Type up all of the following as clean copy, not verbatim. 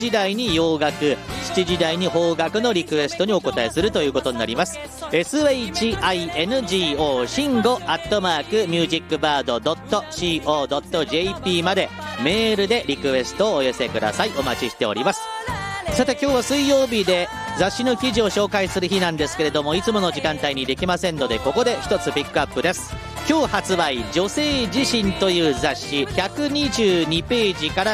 時台に洋楽、7時台に邦楽のリクエストにお答えするということになります。SHINGO 慎吾@musicbird.co.jp までメールでリクエストをお寄せください。お待ちしております。さて今日は水曜日で雑誌の記事を紹介する日なんですけれども、いつもの時間帯にできませんので、ここで一つピックアップです。今日発売、女性自身という雑誌122ページから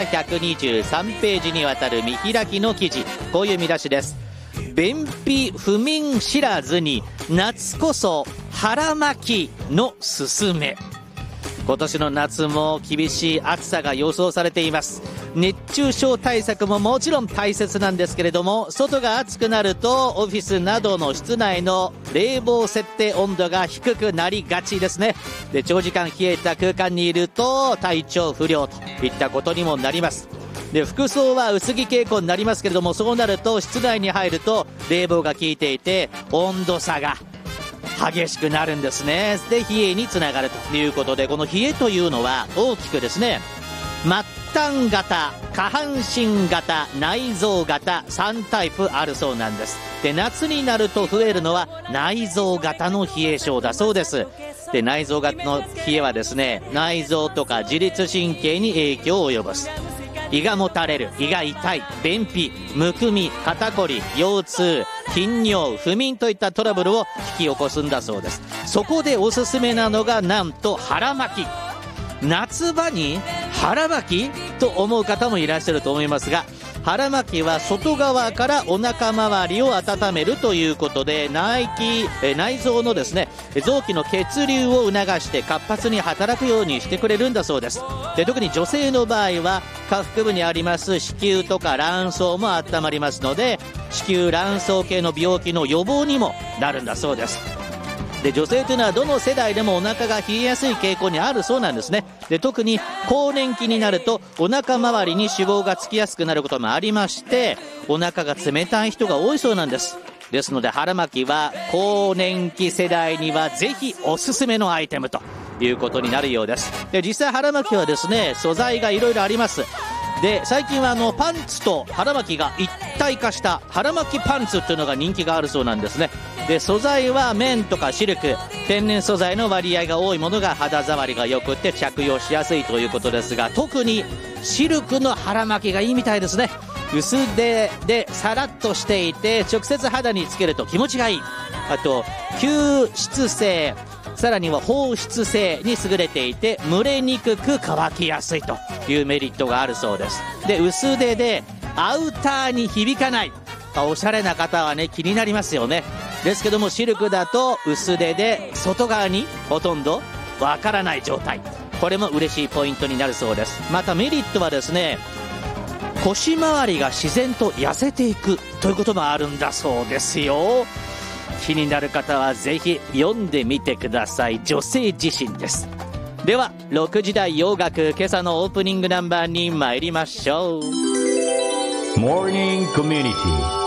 123ページにわたる見開きの記事、こういう見出しです。便秘不眠知らずに夏こそ腹巻きのすすめ。今年の夏も厳しい暑さが予想されています。熱中症対策ももちろん大切なんですけれども、外が暑くなるとオフィスなどの室内の冷房設定温度が低くなりがちですね。で、長時間冷えた空間にいると体調不良といったことにもなります。で、服装は薄着傾向になりますけれども、そうなると室内に入ると冷房が効いていて温度差が激しくなるんですね。で、冷えにつながるということで、この冷えというのは大きくですね、末端型、下半身型、内臓型、3タイプあるそうなんです。で、夏になると増えるのは内臓型の冷え症だそうです。で、内臓型の冷えはですね、内臓とか自律神経に影響を及ぼす。胃がもたれる、胃が痛い、便秘、むくみ、肩こり、腰痛、頻尿、不眠といったトラブルを引き起こすんだそうです。そこでおすすめなのがなんと腹巻き。夏場に腹巻きと思う方もいらっしゃると思いますが、腹巻きは外側からお腹周りを温めるということで、内臓のですね、臓器の血流を促して活発に働くようにしてくれるんだそうです。で、特に女性の場合は下腹部にあります子宮とか卵巣も温まりますので、子宮卵巣系の病気の予防にもなるんだそうです。で、女性というのはどの世代でもお腹が冷えやすい傾向にあるそうなんですね。で、特に更年期になるとお腹周りに脂肪がつきやすくなることもありまして、お腹が冷たい人が多いそうなんです。ですので腹巻きは更年期世代にはぜひおすすめのアイテムということになるようです。で、実際腹巻きはですね、素材がいろいろあります。で、最近はパンツと腹巻きが一体化した腹巻きパンツというのが人気があるそうなんですね。で、素材は綿とかシルク、天然素材の割合が多いものが肌触りが良くて着用しやすいということですが、特にシルクの腹巻きがいいみたいですね。薄手でさらっとしていて直接肌につけると気持ちがいい。あと吸湿性、さらには放湿性に優れていて蒸れにくく乾きやすいというメリットがあるそうです。で、薄手でアウターに響かない、おしゃれな方はね気になりますよね。ですけどもシルクだと薄手で外側にほとんどわからない状態、これも嬉しいポイントになるそうです。またメリットはですね、腰回りが自然と痩せていくということもあるんだそうですよ。気になる方はぜひ読んでみてください。女性自身です。では6時台洋楽、今朝のオープニングナンバーに参りましょう。 モーニングコミュニティ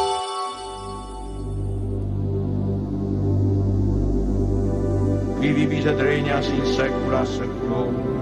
Qui divisa regna in secula seculorum